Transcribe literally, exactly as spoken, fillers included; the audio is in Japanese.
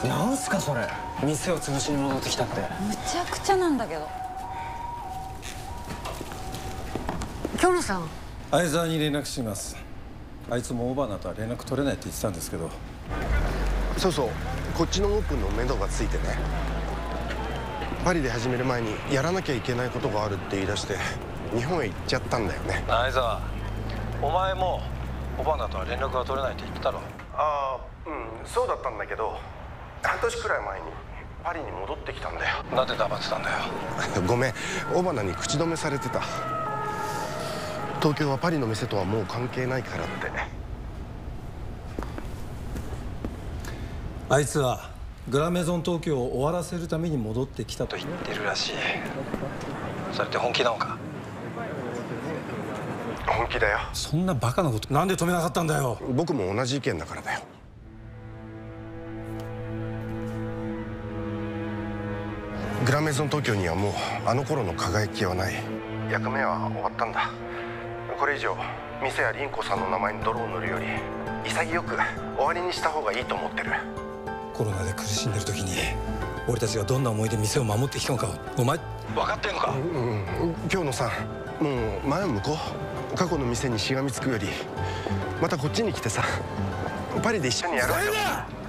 なんすかそれ。店を潰しに戻ってきたって。 むちゃくちゃなんだけど。京野さん。 相沢に連絡します。あいつも大花とは連絡取れないって言ってたんですけど。 そうそう、こっちのオープンのめどがついてね。パリで始める前にやらなきゃいけないことがあるって言い出して日本へ行っちゃったんだよね。 相沢、お前も大花とは連絡が取れないって言ってたろ。 ああ、うん、そうだったんだけど半年くらい前にパリに戻ってきたんだよ。 なんで黙ってたんだよ。 ごめん、大花に口止めされてた。東京はパリの店とはもう関係ないからって。 あいつはグラメゾン東京を終わらせるために戻ってきたと言ってるらしい。それって本気なのか？ 本気だよ。 そんなバカなことなんで止めなかったんだよ。 僕も同じ意見だからだよ。グラメゾン東京にはもうあの頃の輝きはない。役目は終わったんだ。これ以上店や凛子さんの名前に泥を塗るより潔く終わりにした方がいいと思ってる。 コロナで苦しんでる時に俺たちがどんな思いで店を守ってきたのかお前分かってんのか？ うん、京野さん、もう前を向こう。過去の店にしがみつくよりまたこっちに来てさ、パリで一緒にやろうよ。